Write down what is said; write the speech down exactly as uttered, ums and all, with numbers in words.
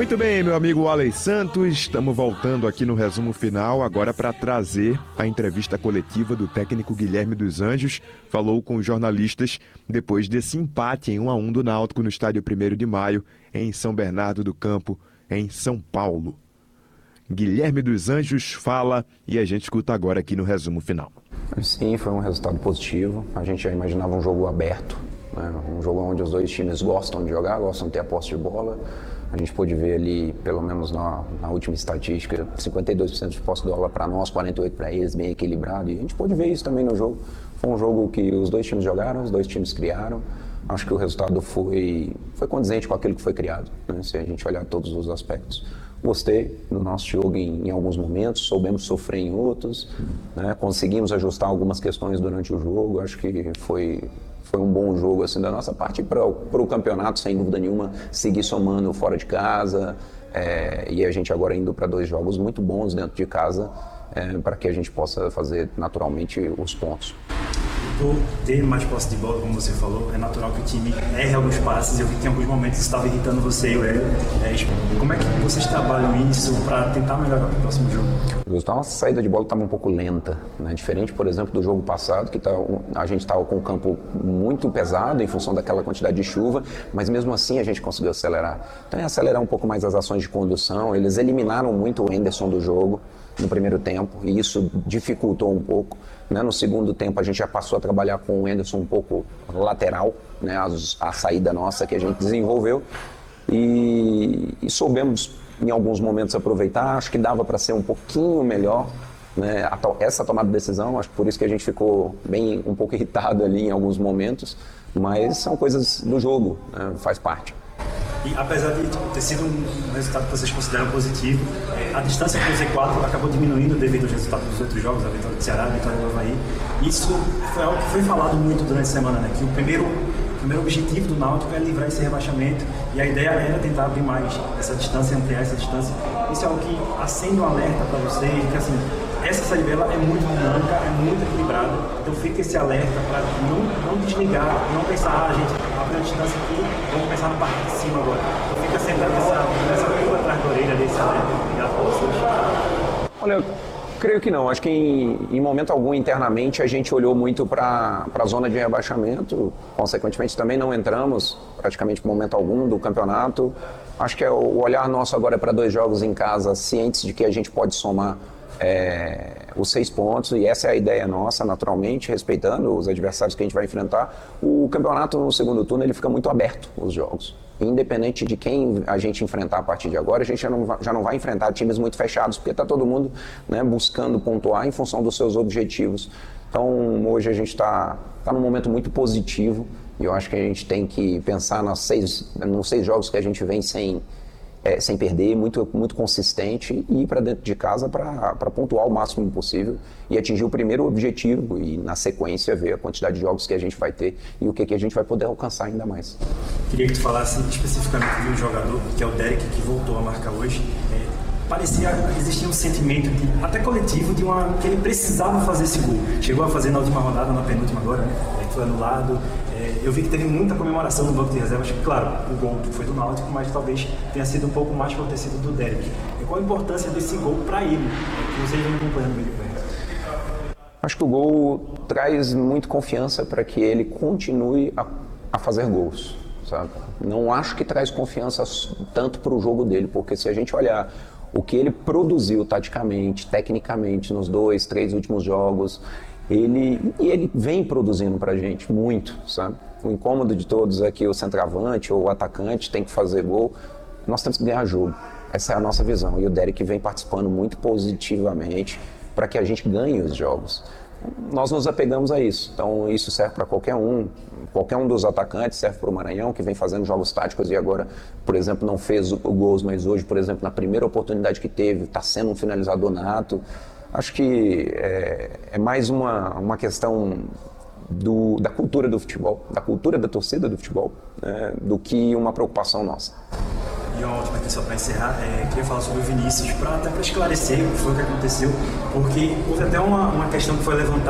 Muito bem, meu amigo Alex Santos, estamos voltando aqui no resumo final, agora para trazer a entrevista coletiva do técnico Guilherme dos Anjos. Falou com os jornalistas depois desse empate em um a um do Náutico no estádio primeiro de maio, em São Bernardo do Campo, em São Paulo. Guilherme dos Anjos fala e a gente escuta agora aqui no resumo final. Sim, foi um resultado positivo. A gente já imaginava um jogo aberto, né? Um jogo onde os dois times gostam de jogar, gostam de ter a posse de bola. A gente pôde ver ali, pelo menos na, na última estatística, cinquenta e dois por cento de posse de bola para nós, quarenta e oito por cento para eles, bem equilibrado. E a gente pôde ver isso também no jogo. Foi um jogo que os dois times jogaram, os dois times criaram. Acho que o resultado foi, foi condizente com aquilo que foi criado, né? Se a gente olhar todos os aspectos. Gostei do nosso jogo em, em alguns momentos, soubemos sofrer em outros, né? Conseguimos ajustar algumas questões durante o jogo. Acho que foi, foi um bom jogo assim, da nossa parte para o campeonato, sem dúvida nenhuma, seguir somando fora de casa, é, e a gente agora indo para dois jogos muito bons dentro de casa, é, para que a gente possa fazer naturalmente os pontos. Por ter mais posse de bola, como você falou, é natural que o time erre alguns passes. Eu vi que em alguns momentos estava irritando você e o Hélio. É, como é que vocês trabalham isso para tentar melhorar no próximo jogo? A nossa saída de bola estava um pouco lenta, né? Diferente, por exemplo, do jogo passado, que tá, a gente estava com o campo muito pesado em função daquela quantidade de chuva, mas mesmo assim a gente conseguiu acelerar. Então é acelerar um pouco mais as ações de condução. Eles eliminaram muito o Henderson do jogo no primeiro tempo, e isso dificultou um pouco, né? No segundo tempo a gente já passou a trabalhar com o Henderson um pouco lateral, né? a, a saída nossa que a gente desenvolveu, e, e soubemos em alguns momentos aproveitar. Acho que dava para ser um pouquinho melhor, né? a to, essa tomada de decisão, acho que por isso que a gente ficou bem um pouco irritado ali em alguns momentos, mas são coisas do jogo, né? Faz parte. E apesar de ter sido um resultado que vocês consideram positivo, a distância para o Z quatro acabou diminuindo devido aos resultados dos outros jogos, a vitória do Ceará, a vitória do Avaí. Isso foi algo que foi falado muito durante a semana, né? Que o primeiro, o primeiro objetivo do Náutico é livrar esse rebaixamento, e a ideia era tentar abrir mais essa distância, ampliar essa distância. Isso é algo que acende um alerta para vocês, que assim, essa Série B é muito dinâmica, é muito equilibrada, então fica esse alerta para não, não desligar, não pensar, ah, gente, abre a distância aqui, vamos pensar na parte de cima agora. Então fica sempre essa, essa pulga atrás da orelha desse alerta. Obrigado por vocês. Olha, eu creio que não. Acho que em, em momento algum internamente a gente olhou muito para a zona de rebaixamento, consequentemente também não entramos praticamente em momento algum do campeonato. Acho que é, o olhar nosso agora é para dois jogos em casa, cientes de que a gente pode somar É, os seis pontos, e essa é a ideia nossa, naturalmente, respeitando os adversários que a gente vai enfrentar. O campeonato no segundo turno ele fica muito aberto, os jogos. Independente de quem a gente enfrentar a partir de agora, a gente já não vai, já não vai enfrentar times muito fechados, porque está todo mundo, né, buscando pontuar em função dos seus objetivos. Então, hoje a gente está tá num momento muito positivo, e eu acho que a gente tem que pensar nas seis, nos seis jogos que a gente vem sem... É, sem perder, muito, muito consistente, e ir para dentro de casa para pontuar o máximo possível e atingir o primeiro objetivo, e na sequência ver a quantidade de jogos que a gente vai ter e o que, que a gente vai poder alcançar ainda mais. Queria que tu falasse especificamente de um jogador, que é o Derek, que voltou a marcar hoje. É, parecia existir um sentimento de, até coletivo, de uma, que ele precisava fazer esse gol. Chegou a fazer na última rodada, na penúltima agora, né? Foi anulado. Eu vi que teve muita comemoração no banco de reservas. Claro, o gol foi do Náutico, mas talvez tenha sido um pouco mais por ter sido do Derek. E qual a importância desse gol para ele, que vocês vão acompanhando bem de perto? Acho que o gol traz muito confiança para que ele continue a, a fazer gols, sabe? Não acho que traz confiança tanto para o jogo dele, porque se a gente olhar o que ele produziu taticamente, tecnicamente, nos dois, três últimos jogos, Ele, e ele vem produzindo pra gente muito, sabe? O incômodo de todos é que o centroavante ou o atacante tem que fazer gol. Nós temos que ganhar jogo. Essa é a nossa visão. E o Derek vem participando muito positivamente para que a gente ganhe os jogos. Nós nos apegamos a isso. Então isso serve para qualquer um. Qualquer um dos atacantes, serve para o Maranhão, que vem fazendo jogos táticos e agora, por exemplo, não fez o gols, mas hoje, por exemplo, na primeira oportunidade que teve, está sendo um finalizador nato. Acho que é, é mais uma, uma questão do, da cultura do futebol, da cultura da torcida do futebol, né, do que uma preocupação nossa. E uma última aqui só para encerrar, é, queria falar sobre o Vinícius, pra, até para esclarecer o que foi que aconteceu, porque houve até uma, uma questão que foi levantada